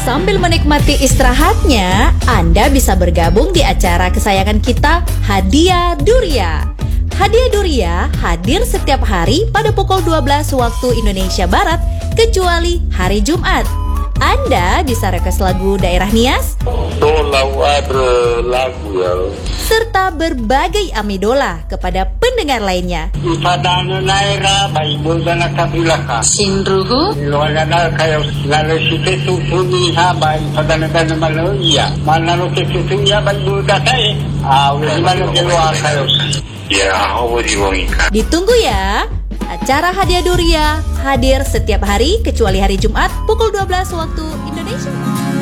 Sambil menikmati istirahatnya, Anda bisa bergabung di acara kesayangan kita, Hadiah Duria. Hadiah Duria hadir setiap hari pada pukul 12 waktu Indonesia Barat, kecuali hari Jumat. Anda bisa request lagu daerah Nias, lagu ya, serta berbagai amidola kepada pendengar lainnya. Padano naira baibul dana kabilaka. Sinruhu, Lualana kayo nalusite susuni habay padana dana maloya. Manano ke susunya baibul dasay. Ulimano keluar kayo. Ya, ako diwangika. Ditunggu ya. Acara Hadiah Duria hadir setiap hari kecuali hari Jumat pukul 12 waktu Indonesia.